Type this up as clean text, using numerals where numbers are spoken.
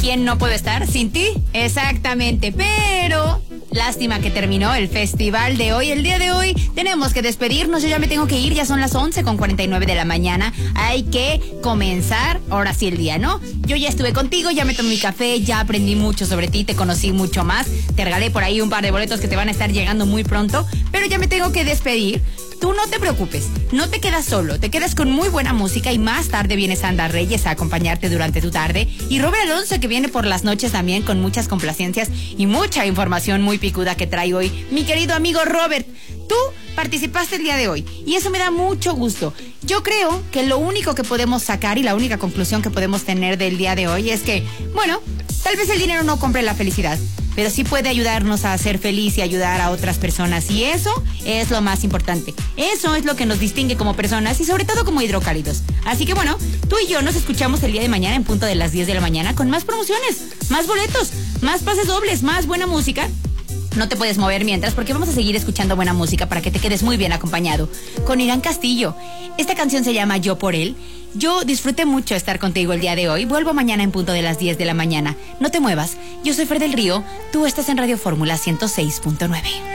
¿Quién no puede estar sin ti? Exactamente, pero lástima que terminó el festival de hoy. El día de hoy tenemos que despedirnos. Yo ya me tengo que ir, ya son las 11:49 de la mañana. Hay que comenzar ahora sí el día, ¿no? Yo ya estuve contigo, ya me tomé mi café, ya aprendí mucho sobre ti, te conocí mucho más. Te regalé por ahí un par de boletos que te van a estar llegando muy pronto, pero ya me tengo que despedir. Tú no te preocupes, no te quedas solo, te quedas con muy buena música y más tarde viene Sandra Reyes a acompañarte durante tu tarde y Robert Alonso que viene por las noches también con muchas complacencias y mucha información muy picuda que trae hoy. Mi querido amigo Robert, tú participaste el día de hoy y eso me da mucho gusto. Yo creo que lo único que podemos sacar y la única conclusión que podemos tener del día de hoy es que, bueno, tal vez el dinero no compre la felicidad, pero sí puede ayudarnos a ser feliz y ayudar a otras personas. Y eso es lo más importante. Eso es lo que nos distingue como personas y sobre todo como hidrocálidos. Así que bueno, tú y yo nos escuchamos el día de mañana en punto de las 10 de la mañana con más promociones, más boletos, más pases dobles, más buena música. No te puedes mover mientras porque vamos a seguir escuchando buena música para que te quedes muy bien acompañado. Con Irán Castillo. Esta canción se llama Yo por él. Yo disfruté mucho estar contigo el día de hoy. Vuelvo mañana en punto de las 10 de la mañana. No te muevas. Yo soy Fer del Río. Tú estás en Radio Fórmula 106.9.